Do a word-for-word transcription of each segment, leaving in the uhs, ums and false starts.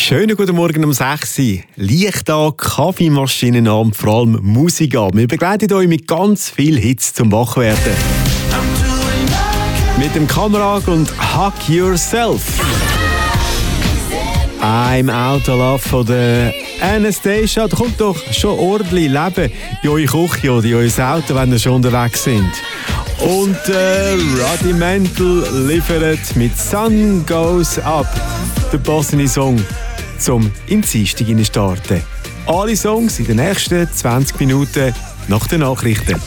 Schönen guten Morgen um sechs Uhr. Licht an, Kaffeemaschinen an und vor allem Musik an. Wir begleiten euch mit ganz viel Hits zum Wachwerden. Mit dem Kamerad und Hug Yourself. I'm Out of Love von der Anastasia. Da kommt doch schon ordentlich Leben in eure Küche oder in euer Auto, wenn ihr schon unterwegs sind. Und äh, Rudimental liefert mit Sun Goes Up den passenden Song zum in die Dienstag hinein starten. Alle Songs in den nächsten zwanzig Minuten nach den Nachrichten.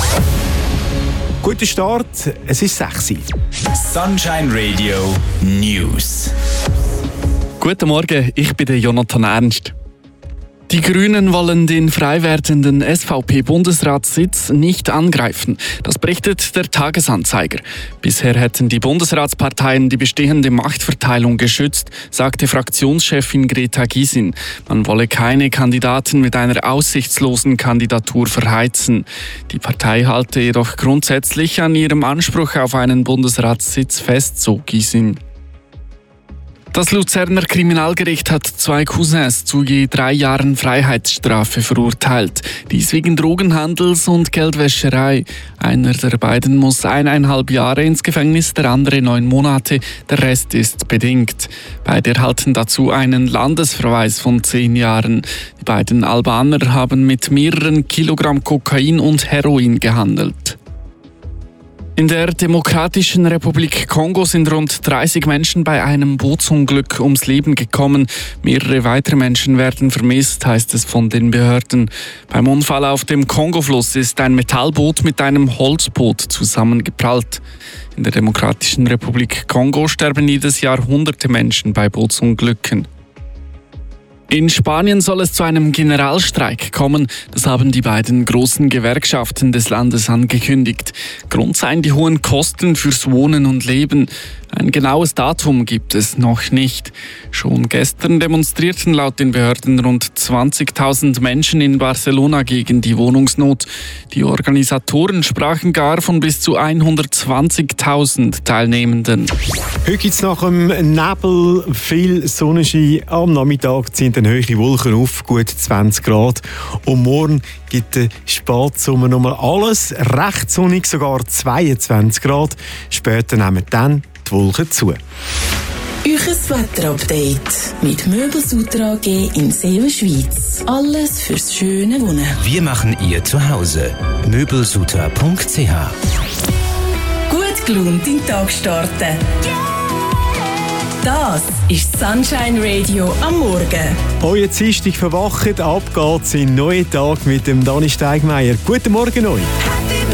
Guter Start, es ist sechs Uhr. Sunshine Radio News. Guten Morgen, ich bin der Jonathan Ernst. Die Grünen wollen den frei werdenden S V P-Bundesratssitz nicht angreifen. Das berichtet der Tagesanzeiger. Bisher hätten die Bundesratsparteien die bestehende Machtverteilung geschützt, sagte Fraktionschefin Greta Gysin. Man wolle keine Kandidaten mit einer aussichtslosen Kandidatur verheizen. Die Partei halte jedoch grundsätzlich an ihrem Anspruch auf einen Bundesratssitz fest, so Gysin. Das Luzerner Kriminalgericht hat zwei Cousins zu je drei Jahren Freiheitsstrafe verurteilt. Dies wegen Drogenhandels und Geldwäscherei. Einer der beiden muss eineinhalb Jahre ins Gefängnis, der andere neun Monate. Der Rest ist bedingt. Beide erhalten dazu einen Landesverweis von zehn Jahren. Die beiden Albaner haben mit mehreren Kilogramm Kokain und Heroin gehandelt. In der Demokratischen Republik Kongo sind rund dreißig Menschen bei einem Bootsunglück ums Leben gekommen. Mehrere weitere Menschen werden vermisst, heißt es von den Behörden. Beim Unfall auf dem Kongofluss ist ein Metallboot mit einem Holzboot zusammengeprallt. In der Demokratischen Republik Kongo sterben jedes Jahr hunderte Menschen bei Bootsunglücken. In Spanien soll es zu einem Generalstreik kommen. Das haben die beiden großen Gewerkschaften des Landes angekündigt. Grund seien die hohen Kosten fürs Wohnen und Leben. Ein genaues Datum gibt es noch nicht. Schon gestern demonstrierten laut den Behörden rund zwanzigtausend Menschen in Barcelona gegen die Wohnungsnot. Die Organisatoren sprachen gar von bis zu hundertzwanzigtausend Teilnehmenden. Heute gibt es nach dem Nebel viel Sonnenschein. Am Nachmittag ziehen dann hohe Wolken auf, gut zwanzig Grad. Und morgen gibt der Spätsommer nochmal alles recht sonnig, sogar zweiundzwanzig Grad. Später nehmen dann die Wolken zu. Euches Wetterupdate mit Möbelsutra A G in Seewen, Schweiz. Alles fürs schöne Wohnen. Wir machen ihr Zuhause. möbelsutra punkt c h. Gut gelaunt in den Tag starten. Das ist Sunshine Radio am Morgen. Euer Dienstag verwacht, ab geht's in den neuen Tag mit dem Dani Steigmeier. Guten Morgen euch.